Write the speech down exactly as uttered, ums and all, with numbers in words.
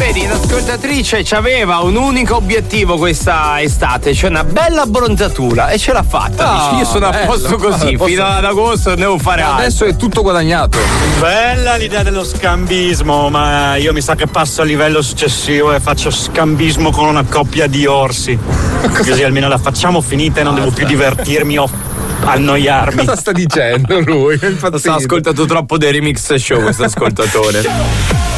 vedi, l'ascoltatrice aveva un unico obiettivo questa estate, cioè una bella abbronzatura, e ce l'ha fatta. No, Dici, io sono a posto bello, così, posso... fino ad agosto non devo fare altro. Adesso è tutto guadagnato. Bella l'idea dello scambismo, ma io mi sa che passo al livello successivo e faccio scambismo con una coppia di orsi. Così almeno la facciamo finita e non devo più divertirmi o annoiarmi. Cosa sta dicendo lui? Sta ascoltato troppo dei Remix Show questo ascoltatore.